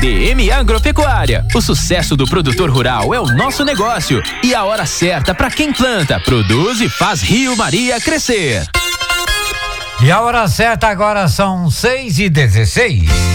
DM Agropecuária. O sucesso do produtor rural é o nosso negócio e a hora certa para quem planta, produz e faz Rio Maria crescer. E a hora certa agora são 6h16.